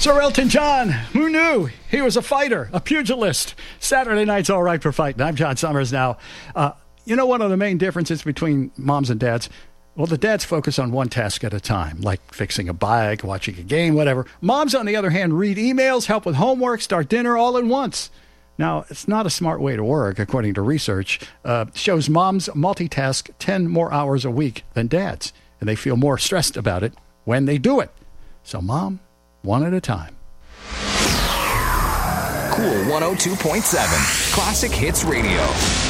Sir Elton John, who knew? He was a fighter, a pugilist. Saturday night's all right for fighting. I'm John Summers now. You know one of the main differences between moms and dads? Well, the dads focus on one task at a time, like fixing a bike, watching a game, whatever. Moms, on the other hand, read emails, help with homework, start dinner all at once. Now, it's not a smart way to work, according to research. Shows moms multitask 10 more hours a week than dads, and they feel more stressed about it when they do it. So, mom, one at a time. Cool 102.7 Classic Hits Radio.